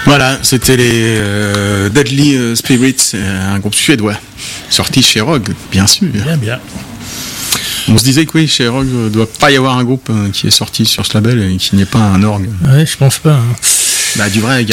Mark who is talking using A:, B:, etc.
A: Voilà, c'était les Deadly Spirits, un groupe suédois, sorti chez Rogue, bien sûr.
B: Bien.
A: On se disait que oui, chez Rogue, il ne doit pas y avoir un groupe qui est sorti sur ce label et qui n'est pas un orgue.
B: Ouais, je pense pas.
A: Bah, du vrai